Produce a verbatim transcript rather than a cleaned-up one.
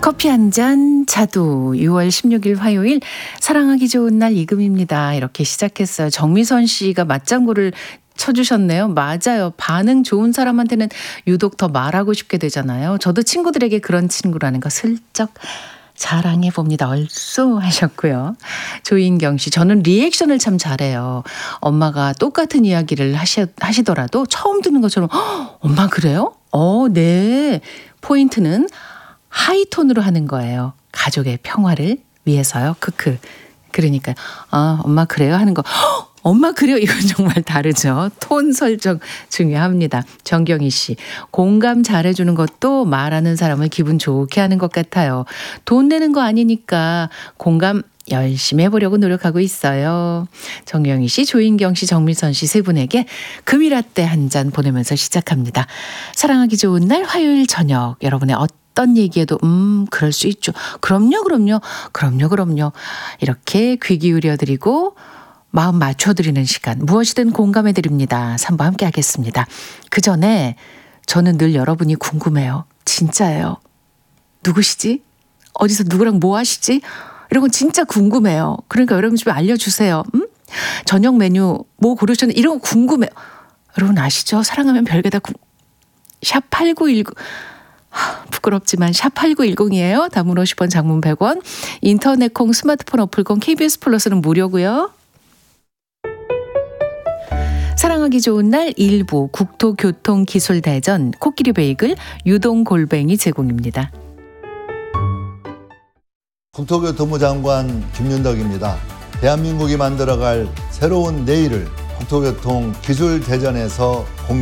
커피 한 잔 자두 유월 십육일 화요일 사랑하기 좋은 날 이금입니다. 이렇게 시작했어요. 정미선 씨가 맞장구를 쳐주셨네요. 맞아요. 반응 좋은 사람한테는 유독 더 말하고 싶게 되잖아요. 저도 친구들에게 그런 친구라는 거 슬쩍 자랑해 봅니다. 얼쑤 하셨고요. 조인경 씨, 저는 리액션을 참 잘해요. 엄마가 똑같은 이야기를 하시, 하시더라도 처음 듣는 것처럼 엄마 그래요? 어, 네. 포인트는 하이톤으로 하는 거예요. 가족의 평화를 위해서요. 크크. 그러니까 아, 엄마 그래요 하는 거 엄마 그래요 이건 정말 다르죠. 톤 설정 중요합니다. 정경희 씨, 공감 잘해주는 것도 말하는 사람을 기분 좋게 하는 것 같아요. 돈 내는 거 아니니까 공감 열심히 해보려고 노력하고 있어요. 정경희 씨, 조인경 씨, 정미선 씨 세 분에게 금이라떼 한 잔 보내면서 시작합니다. 사랑하기 좋은 날 화요일 저녁 여러분의 어떤 어떤 얘기에도 음 그럴 수 있죠. 그럼요 그럼요 그럼요 그럼요 이렇게 귀 기울여드리고 마음 맞춰드리는 시간 무엇이든 공감해드립니다. 삼 부 함께 하겠습니다. 그 전에 저는 늘 여러분이 궁금해요. 진짜예요. 누구시지? 어디서 누구랑 뭐 하시지? 이런 건 진짜 궁금해요. 그러니까 여러분 좀 알려주세요. 음? 저녁 메뉴 뭐 고르셨는지 이런 거 궁금해요. 여러분 아시죠? 사랑하면 별게다 궁... 샵 팔구일구 부끄럽지만 샵팔구일공이에요. 단문 오십 원, 장문 백 원. 인터넷 콩, 스마트폰 어플 콩, 케이비에스 플러스는 무료고요. 사랑하기 좋은 날 일부 국토교통기술대전 코끼리 베이글 유동골뱅이 제공입니다. 국토교통부 장관 김윤덕입니다. 대한민국이 만들어갈 새로운 내일을 국토교통기술대전에서 공유